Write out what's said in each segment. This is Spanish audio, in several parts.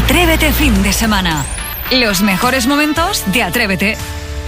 Atrévete fin de semana. Los mejores momentos de Atrévete.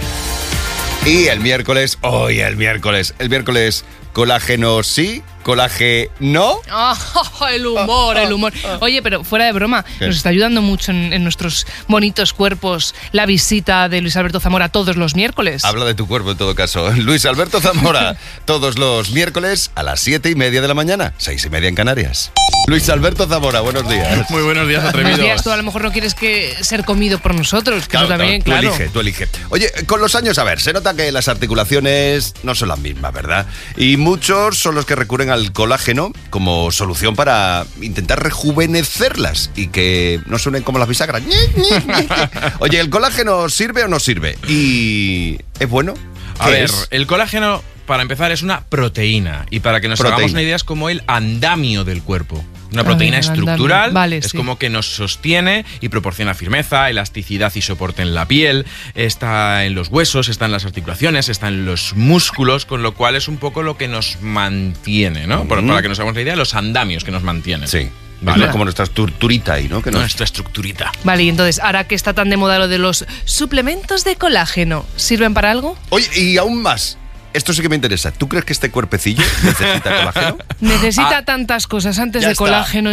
Y el miércoles, el miércoles, colágeno sí, colágeno no. El humor. Oye, pero fuera de broma, nos está ayudando mucho en nuestros bonitos cuerpos la visita de Luis Alberto Zamora todos los miércoles. Habla de tu cuerpo en todo caso. Luis Alberto Zamora, todos los miércoles a las 7:30 de la mañana, 6:30 en Canarias. Luis Alberto Zamora, buenos días. Muy buenos días, atrevidos. Buenos días, tú a lo mejor no quieres ser comido por nosotros, que Claro, eso también, claro. Tú elige. Oye, con los años, a ver, se nota que las articulaciones no son las mismas, ¿verdad? Y muchos son los que recurren al colágeno como solución para intentar rejuvenecerlas y que no suenen como las bisagras. Oye, ¿el colágeno sirve o no sirve? ¿Y es bueno? A ver, el colágeno, para empezar, es una proteína. Y para que nos hagamos una idea, es como el andamio del cuerpo. Una proteína estructural, vale, es sí. como que nos sostiene y proporciona firmeza, elasticidad y soporte en la piel, está en los huesos, está en las articulaciones, está en los músculos, con lo cual es un poco lo que nos mantiene, ¿no? Para que nos hagamos la idea, los andamios que nos mantienen. Sí. Vale. Es como nuestra estructurita ahí, ¿no? Nuestra estructurita. Vale, y entonces, ahora que está tan de moda lo de los suplementos de colágeno, ¿sirven para algo? Oye, y aún más, esto sí que me interesa. ¿Tú crees que este cuerpecillo necesita colágeno? Necesita tantas cosas antes de colágeno.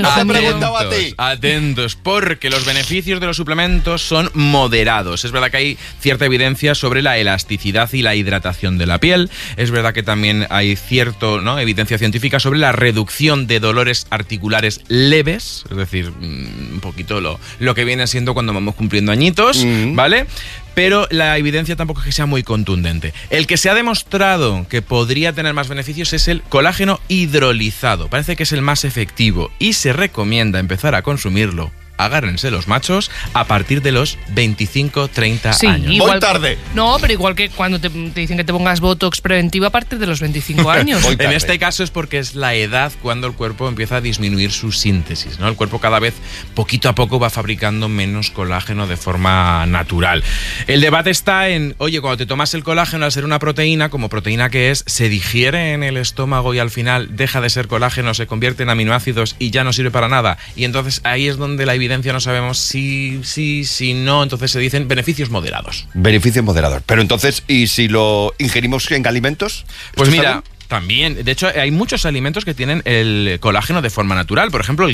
Atentos, porque los beneficios de los suplementos son moderados. Es verdad que hay cierta evidencia sobre la elasticidad y la hidratación de la piel. Es verdad que también hay evidencia científica sobre la reducción de dolores articulares leves, es decir, un poquito lo que viene siendo cuando vamos cumpliendo añitos, ¿vale? Pero la evidencia tampoco es que sea muy contundente. El que se ha demostrado que podría tener más beneficios es el colágeno hidrolizado. Parece que es el más efectivo y se recomienda empezar a consumirlo. Agárrense los machos a partir de los 25-30 años. Igual, Voy tarde. No, pero igual que cuando te dicen que te pongas Botox preventivo a partir de los 25 años. En este caso es porque es la edad cuando el cuerpo empieza a disminuir su síntesis, ¿no? El cuerpo cada vez, poquito a poco, va fabricando menos colágeno de forma natural. El debate está en, oye, cuando te tomas el colágeno, al ser una proteína, como proteína que es, se digiere en el estómago y al final deja de ser colágeno, se convierte en aminoácidos y ya no sirve para nada. Y entonces ahí es donde la evidencia no sabemos si no, entonces se dicen beneficios moderados. Beneficios moderados. Pero entonces, ¿y si lo ingerimos en alimentos? Pues mira, también, de hecho hay muchos alimentos que tienen el colágeno de forma natural, por ejemplo